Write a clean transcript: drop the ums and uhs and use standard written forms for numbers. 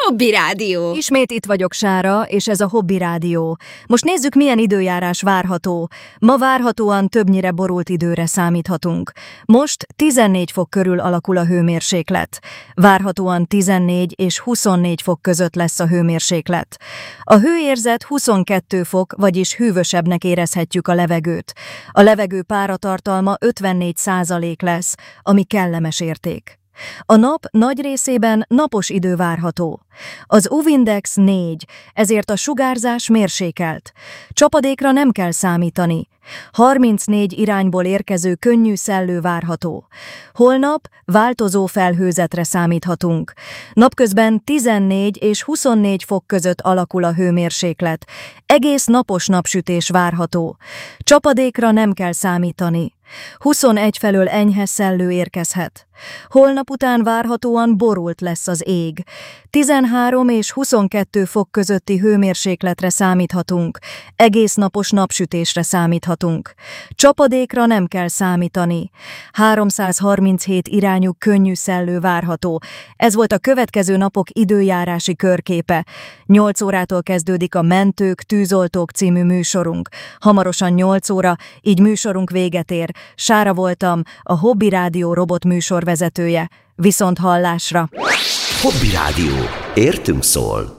Hobby Rádió! Ismét itt vagyok, Sára, és ez a Hobby Rádió. Most nézzük, milyen időjárás várható. Ma várhatóan többnyire borult időre számíthatunk. Most 14 fok körül alakul a hőmérséklet. Várhatóan 14 és 24 fok között lesz a hőmérséklet. A hőérzet 22 fok, vagyis hűvösebbnek érezhetjük a levegőt. A levegő páratartalma 54% lesz, ami kellemes érték. A nap nagy részében napos idő várható. Az UV-index 4, ezért a sugárzás mérsékelt. Csapadékra nem kell számítani. 34 irányból érkező könnyű szellő várható. Holnap változó felhőzetre számíthatunk. Napközben 14 és 24 fok között alakul a hőmérséklet. Egész napos napsütés várható. Csapadékra nem kell számítani. 21 felől enyhe szellő érkezhet. Holnap után várhatóan borult lesz az ég. 13 és 22 fok közötti hőmérsékletre számíthatunk. Egész napos napsütésre számíthatunk. Csapadékra nem kell számítani. 337 irányú könnyű szellő várható. Ez volt a következő napok időjárási körképe. 8 órától kezdődik a Mentők, Tűzoltók című műsorunk. Hamarosan 8 óra, így műsorunk véget ér. Sára voltam, a Hobby Rádió robot műsorvezetője. Viszont hallásra! Hobby Rádió. Értünk szól.